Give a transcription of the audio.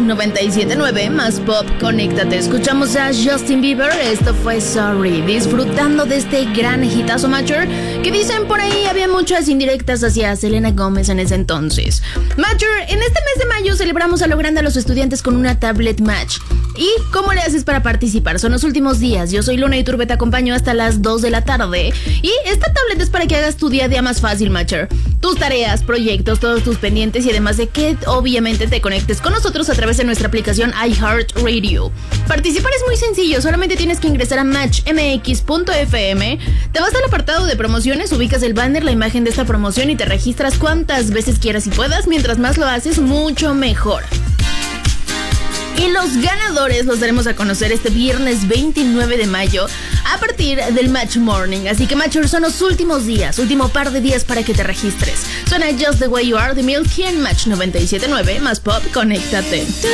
97.9 más pop, conéctate. Escuchamos a Justin Bieber, esto fue Sorry, disfrutando de este gran hitazo Mature, que dicen por ahí había muchas indirectas hacia Selena Gómez en ese entonces. Mature, en este mes de mayo celebramos a lo grande a los estudiantes con una tablet match. ¿Y cómo le haces para participar? Son los últimos días. Yo soy Luna Iturbe, te acompaño hasta las 2 de la tarde. Y esta tablet es para que hagas tu día a día más fácil, Matcher. Tus tareas, proyectos, todos tus pendientes y además de que obviamente te conectes con nosotros a través de nuestra aplicación iHeartRadio. Participar es muy sencillo, solamente tienes que ingresar a matchmx.fm, te vas al apartado de promociones, ubicas el banner, la imagen de esta promoción y te registras cuantas veces quieras y puedas. Mientras más lo haces, mucho mejor. Y los ganadores los daremos a conocer este viernes 29 de mayo a partir del Match Morning. Así que Matchers, son los últimos días, último par de días para que te registres. Suena Just the Way You Are de Milky en Match 97.9 más pop, conéctate.